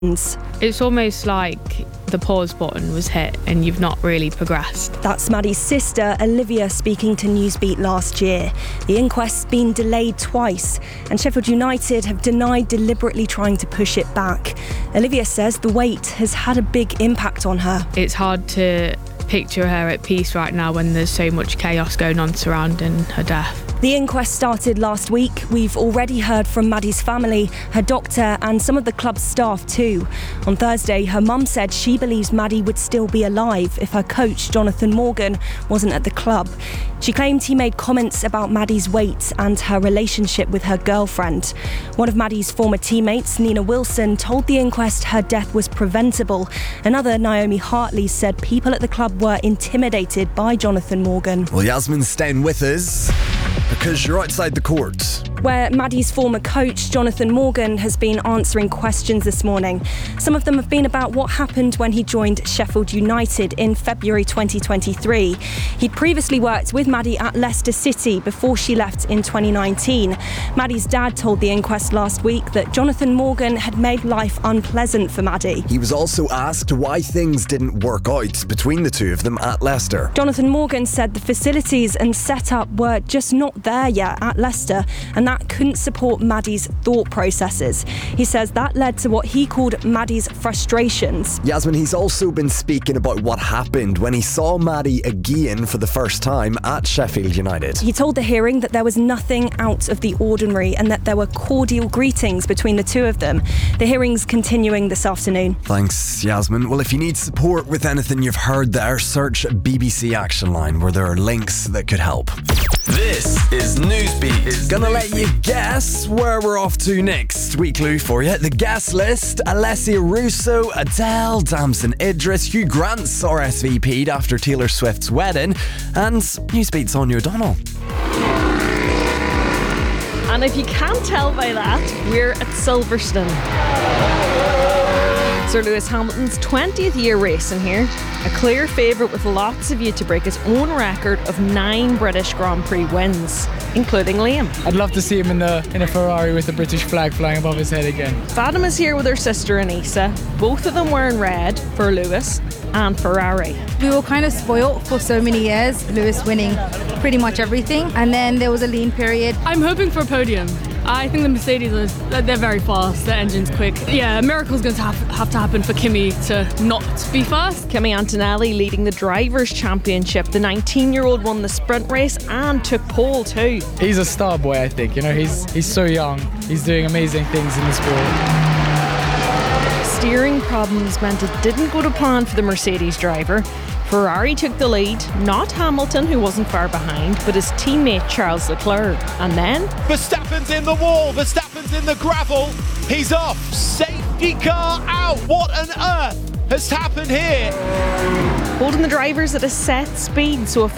It's almost like the pause button was hit and you've not really progressed. That's Maddie's sister, Olivia, speaking to Newsbeat last year. The inquest's been delayed twice, and Sheffield United have denied deliberately trying to push it back. Olivia says the wait has had a big impact on her. It's hard to picture her at peace right now when there's so much chaos going on surrounding her death. The inquest started last week. We've already heard from Maddie's family, her doctor and some of the club's staff too. On Thursday, her mum said she believes Maddie would still be alive if her coach, Jonathan Morgan, wasn't at the club. She claimed he made comments about Maddie's weight and her relationship with her girlfriend. One of Maddie's former teammates, Nina Wilson, told the inquest her death was preventable. Another, Naomi Hartley, said people at the club were intimidated by Jonathan Morgan. Well, Yasmin's staying with us because you're outside the court, where Maddie's former coach, Jonathan Morgan, has been answering questions this morning. Some of them have been about what happened when he joined Sheffield United in February 2023. He'd previously worked with Maddie at Leicester City before she left in 2019. Maddie's dad told the inquest last week that Jonathan Morgan had made life unpleasant for Maddie. He was also asked why things didn't work out between the two of them at Leicester. Jonathan Morgan said the facilities and setup were just not there yet at Leicester, and that couldn't support Maddie's thought processes. He says that led to what he called Maddie's frustrations. Yasmin, he's also been speaking about what happened when he saw Maddie again for the first time at Sheffield United. He told the hearing that there was nothing out of the ordinary and that there were cordial greetings between the two of them. The hearing's continuing this afternoon. Thanks, Yasmin. Well, if you need support with anything you've heard there, search BBC Action Line, where there are links that could help. This is Newsbeat. Gonna let you guess where we're off to next. Week clue for you. The guest list: Alessia Russo, Adele, Damson Idris, Hugh Grant's RSVP'd after Taylor Swift's wedding, and Newsbeat's Anya O'Donnell. And if you can't tell by that, we're at Silverstone. Sir Lewis Hamilton's 20th year racing here. A clear favourite with lots of you to break his own record of 9 British Grand Prix wins, including Liam. I'd love to see him in a Ferrari with the British flag flying above his head again. Fatima's here with her sister Anissa, both of them wearing red for Lewis and Ferrari. We were kind of spoilt for so many years, Lewis winning pretty much everything, and then there was a lean period. I'm hoping for a podium. I think the Mercedes, they're very fast, their engine's quick. Yeah, a miracle's going to have to happen for Kimi to not be first. Kimi Antonelli leading the Drivers' Championship. The 19-year-old won the sprint race and took pole too. He's a star boy, I think. You know, he's so young. He's doing amazing things in the sport. Steering problems meant it didn't go to plan for the Mercedes driver. Ferrari took the lead, not Hamilton, who wasn't far behind, but his teammate Charles Leclerc. And then Verstappen's in the wall, Verstappen's in the gravel, he's off, safety car out. What on earth has happened here? holding the drivers at a set speed, so if